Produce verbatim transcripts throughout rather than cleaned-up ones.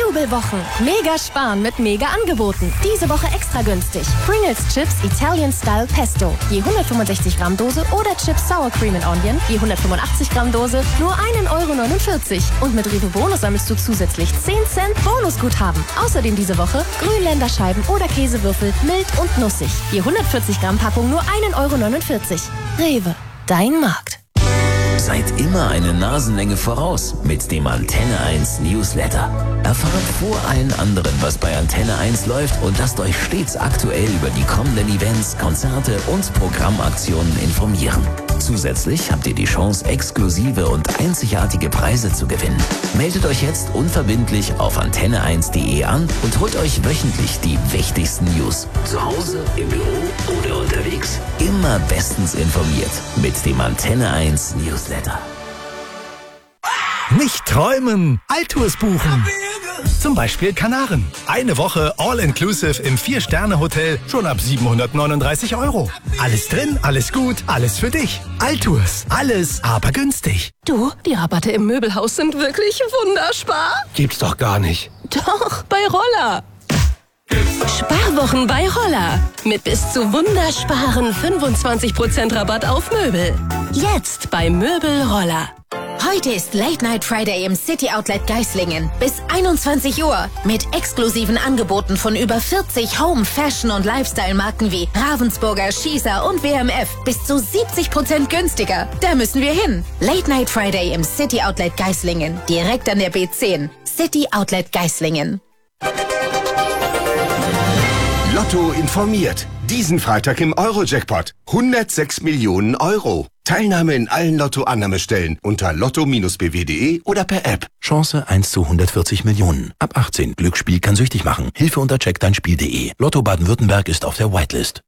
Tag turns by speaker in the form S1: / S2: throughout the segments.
S1: Jubelwochen. Mega sparen mit mega Angeboten. Diese Woche extra günstig. Pringles Chips Italian Style Pesto. Je hundertfünfundsechzig Gramm Dose oder Chips Sour Cream and Onion. Je hundertfünfundachtzig Gramm Dose. Nur ein Euro neunundvierzig. Und mit Rewe Bonus sammelst du zusätzlich zehn Cent Bonusguthaben. Außerdem diese Woche Grünländer Scheiben oder Käsewürfel. Mild und nussig. Je hundertvierzig Gramm Packung nur ein Euro neunundvierzig. Rewe. Dein Markt.
S2: Seid immer eine Nasenlänge voraus mit dem Antenne eins Newsletter. Erfahrt vor allen anderen, was bei Antenne eins läuft und lasst euch stets aktuell über die kommenden Events, Konzerte und Programmaktionen informieren. Zusätzlich habt ihr die Chance, exklusive und einzigartige Preise zu gewinnen. Meldet euch jetzt unverbindlich auf antenne eins punkt de an und holt euch wöchentlich die wichtigsten News. Zu Hause, im Büro oder unterwegs. Immer bestens informiert mit dem Antenne eins Newsletter.
S3: Nicht träumen, Altours buchen. Zum Beispiel Kanaren. Eine Woche All-Inclusive im Vier-Sterne-Hotel schon ab siebenhundertneununddreißig Euro. Alles drin, alles gut, alles für dich. Altours, alles aber günstig.
S4: Du, die Rabatte im Möbelhaus sind wirklich wunderspar.
S3: Gibt's doch gar nicht.
S4: Doch, bei Roller. Sparwochen bei Roller. Mit bis zu wundersparen fünfundzwanzig Prozent Rabatt auf Möbel. Jetzt bei Möbel Roller.
S5: Heute ist Late Night Friday im City Outlet Geislingen. Bis einundzwanzig Uhr mit exklusiven Angeboten von über vierzig Home-, Fashion- und Lifestyle-Marken wie Ravensburger, Schießer und W M F. Bis zu siebzig Prozent günstiger. Da müssen wir hin. Late Night Friday im City Outlet Geislingen. Direkt an der B zehn. City Outlet Geislingen.
S6: Lotto informiert. Diesen Freitag im Euro-Jackpot. hundertsechs Millionen Euro. Teilnahme in allen Lotto-Annahmestellen unter lotto b w punkt de oder per App.
S2: Chance eins zu hundertvierzig Millionen. Ab achtzehn. Glücksspiel kann süchtig machen. Hilfe unter check dein Spiel punkt de. Lotto Baden-Württemberg ist auf der Whitelist.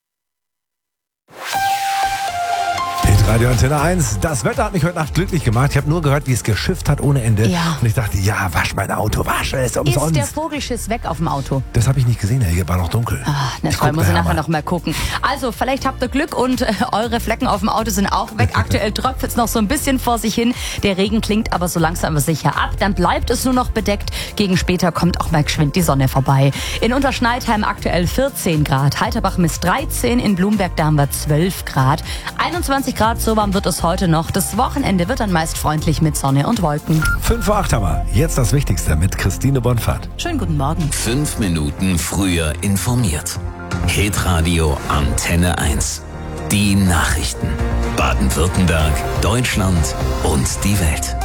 S3: Radio Antenne eins. Das Wetter hat mich heute Nacht glücklich gemacht. Ich habe nur gehört, wie es geschifft hat ohne Ende.
S7: Ja.
S3: Und ich dachte, ja, wasch mein Auto, wasch es umsonst.
S7: Ist der Vogelschiss weg auf dem Auto?
S3: Das habe ich nicht gesehen, hier war noch dunkel.
S7: Ah, na toll, muss ich nachher noch mal gucken. Also, vielleicht habt ihr Glück und äh, eure Flecken auf dem Auto sind auch weg. Aktuell tropft es noch so ein bisschen vor sich hin. Der Regen klingt aber so langsam aber sicher ab. Dann bleibt es nur noch bedeckt. Gegen später kommt auch mal geschwind die Sonne vorbei. In Unterschneidheim aktuell vierzehn Grad. Heiterbach misst dreizehn. In Blumberg, da haben wir zwölf Grad. einundzwanzig Grad, so warm wird es heute noch. Das Wochenende wird dann meist freundlich mit Sonne und Wolken.
S3: fünf Uhr acht haben wir. Jetzt das Wichtigste mit Christine Bonfahrt.
S7: Schönen guten Morgen.
S2: Fünf Minuten früher informiert. Hitradio Antenne eins. Die Nachrichten. Baden-Württemberg, Deutschland und die Welt.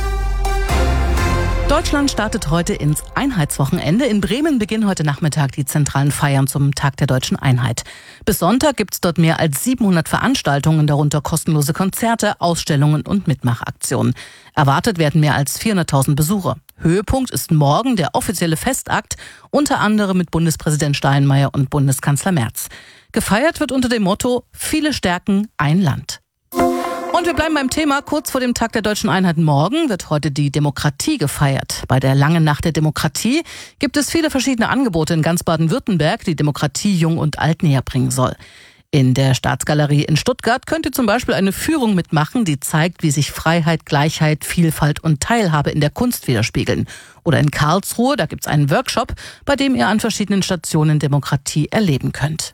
S8: Deutschland startet heute ins Einheitswochenende. In Bremen beginnen heute Nachmittag die zentralen Feiern zum Tag der Deutschen Einheit. Bis Sonntag gibt es dort mehr als siebenhundert Veranstaltungen, darunter kostenlose Konzerte, Ausstellungen und Mitmachaktionen. Erwartet werden mehr als vierhunderttausend Besucher. Höhepunkt ist morgen der offizielle Festakt, unter anderem mit Bundespräsident Steinmeier und Bundeskanzler Merz. Gefeiert wird unter dem Motto: Viele Stärken, ein Land. Und wir bleiben beim Thema. Kurz vor dem Tag der Deutschen Einheit morgen wird heute die Demokratie gefeiert. Bei der Langen Nacht der Demokratie gibt es viele verschiedene Angebote in ganz Baden-Württemberg, die Demokratie jung und alt näher bringen soll. In der Staatsgalerie in Stuttgart könnt ihr zum Beispiel eine Führung mitmachen, die zeigt, wie sich Freiheit, Gleichheit, Vielfalt und Teilhabe in der Kunst widerspiegeln. Oder in Karlsruhe, da gibt's einen Workshop, bei dem ihr an verschiedenen Stationen Demokratie erleben könnt.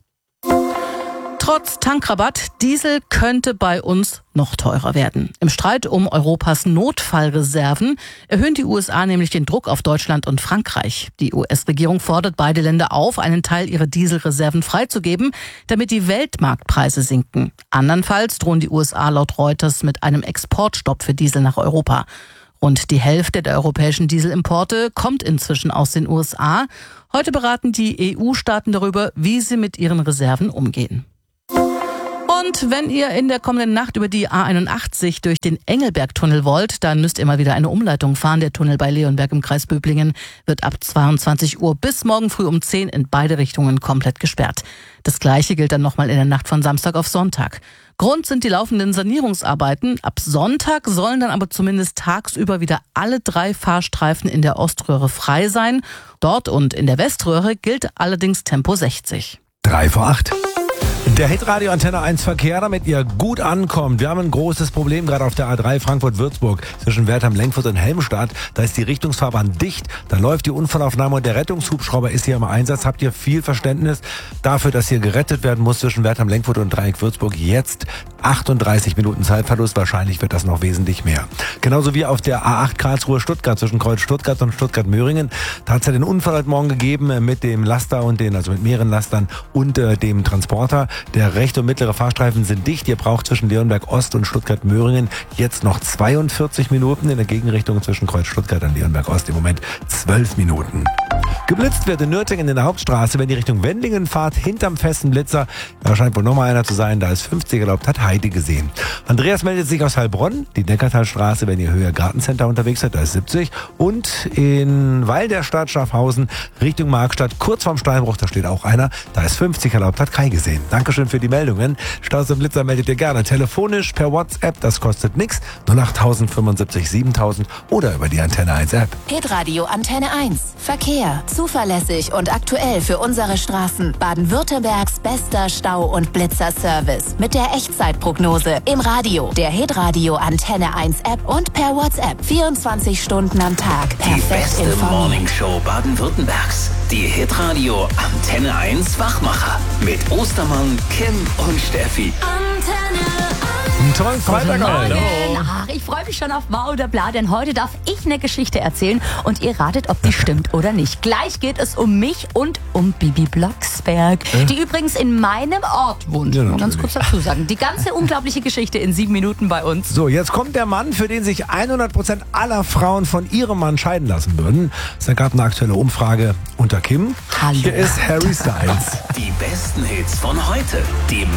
S8: Trotz Tankrabatt, Diesel könnte bei uns noch teurer werden. Im Streit um Europas Notfallreserven erhöhen die U S A nämlich den Druck auf Deutschland und Frankreich. Die U S-Regierung fordert beide Länder auf, einen Teil ihrer Dieselreserven freizugeben, damit die Weltmarktpreise sinken. Andernfalls drohen die U S A laut Reuters mit einem Exportstopp für Diesel nach Europa. Rund die Hälfte der europäischen Dieselimporte kommt inzwischen aus den U S A. Heute beraten die E U-Staaten darüber, wie sie mit ihren Reserven umgehen. Und wenn ihr in der kommenden Nacht über die A einundachtzig durch den Engelbergtunnel wollt, dann müsst ihr mal wieder eine Umleitung fahren. Der Tunnel bei Leonberg im Kreis Böblingen wird ab zweiundzwanzig Uhr bis morgen früh um zehn in beide Richtungen komplett gesperrt. Das Gleiche gilt dann nochmal in der Nacht von Samstag auf Sonntag. Grund sind die laufenden Sanierungsarbeiten. Ab Sonntag sollen dann aber zumindest tagsüber wieder alle drei Fahrstreifen in der Oströhre frei sein. Dort und in der Weströhre gilt allerdings Tempo sechzig.
S3: Drei vor acht.
S9: Der Hitradio Antenne eins Verkehr, damit ihr gut ankommt. Wir haben ein großes Problem gerade auf der A drei Frankfurt-Würzburg zwischen Wertheim-Lenkfurt und Helmstadt. Da ist die Richtungsfahrbahn dicht. Da läuft die Unfallaufnahme und der Rettungshubschrauber ist hier im Einsatz. Habt ihr viel Verständnis dafür, dass hier gerettet werden muss zwischen Wertheim-Lenkfurt und Dreieck Würzburg? Jetzt achtunddreißig Minuten Zeitverlust. Wahrscheinlich wird das noch wesentlich mehr. Genauso wie auf der A acht Karlsruhe-Stuttgart zwischen Kreuz Stuttgart und Stuttgart-Möhringen. Da hat es ja den Unfall heute Morgen gegeben mit dem Laster und den, also mit mehreren Lastern und äh, dem Transporter. Der rechte und mittlere Fahrstreifen sind dicht. Ihr braucht zwischen Leonberg Ost und Stuttgart-Möhringen jetzt noch zweiundvierzig Minuten. In der Gegenrichtung zwischen Kreuz Stuttgart und Leonberg Ost im Moment zwölf Minuten. Geblitzt wird in Nürtingen in der Hauptstraße, wenn die Richtung Wendlingen fahrt, hinterm festen Blitzer. Da scheint wohl nochmal einer zu sein, da ist fünfzig erlaubt, hat Heidi gesehen. Andreas meldet sich aus Heilbronn, die Neckartalstraße, wenn ihr höher Gartencenter unterwegs seid, da ist siebzig. Und in Weil der Stadt Schaffhausen, Richtung Markstadt, kurz vorm Steinbruch, da steht auch einer, da ist fünfzig erlaubt, hat Kai gesehen. Dankeschön für die Meldungen. Staus und Blitzer meldet ihr gerne telefonisch, per WhatsApp, das kostet nichts. null acht fünfundsiebzig siebentausend oder über die Antenne eins App.
S5: Hitradio Antenne eins. Verkehr. Zuverlässig und aktuell für unsere Straßen. Baden-Württembergs bester Stau- und Blitzerservice. Mit der Echtzeitprognose. Im Radio, der Hitradio Antenne eins App und per WhatsApp. vierundzwanzig Stunden am Tag. Perfekt
S2: die beste
S5: informiert.
S2: Morningshow Baden-Württembergs. Die Hitradio Antenne eins Wachmacher. Mit Ostermann, Kim und Steffi.
S5: Antenne
S9: Einen tollen Freitag.
S7: Hallo. Ach, ich freue mich schon auf Wow oder Bla, denn heute darf ich eine Geschichte erzählen und ihr ratet, ob die stimmt oder nicht. Gleich geht es um mich und um Bibi Blocksberg, äh? die übrigens in meinem Ort wohnt. Ja, mal ganz kurz dazu sagen. Die ganze unglaubliche Geschichte in sieben Minuten bei uns.
S9: So, jetzt kommt der Mann, für den sich hundert Prozent aller Frauen von ihrem Mann scheiden lassen würden. Es gab eine aktuelle Umfrage unter Kim.
S7: Hallo.
S9: Hier ist Harry Styles.
S2: Die besten Hits von heute. Die